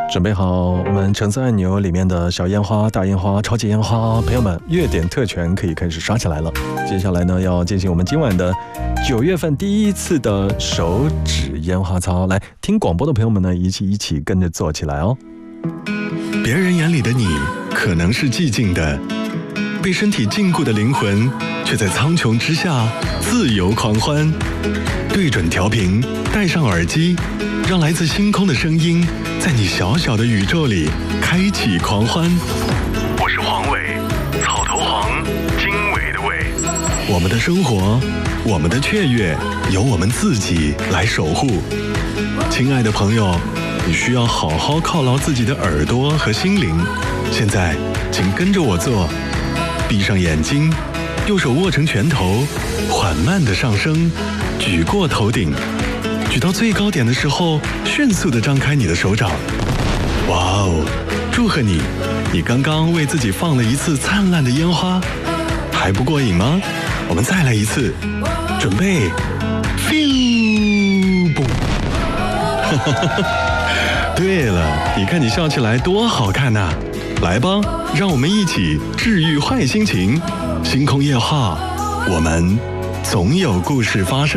准备好我们橙色按钮里面的小烟花、大烟花、超级烟花，朋友们，月点特权可以开始刷起来了。接下来呢，要进行我们今晚的9月份第一次的手指烟花操。来，听广播的朋友们呢，一起跟着做起来哦。 别人眼里的你可能是寂静的，被身体禁锢的灵魂却在苍穹之下自由狂欢。对准调频，戴上耳机，让来自星空的声音在你小小的宇宙里开启狂欢。我是黄伟，草头黄，经纬的纬。我们的生活，我们的雀跃，由我们自己来守护。亲爱的朋友，你需要好好犒劳自己的耳朵和心灵。现在，请跟着我做，闭上眼睛，右手握成拳头，缓慢地上升，举过头顶，举到最高点的时候，迅速地张开你的手掌。哇哦！祝贺你，你刚刚为自己放了一次灿烂的烟花，还不过瘾吗？我们再来一次，准备 ，fiu 不。对了，你看你笑起来多好看呐！来吧，让我们一起治愈坏心情。星空夜话，我们总有故事发生。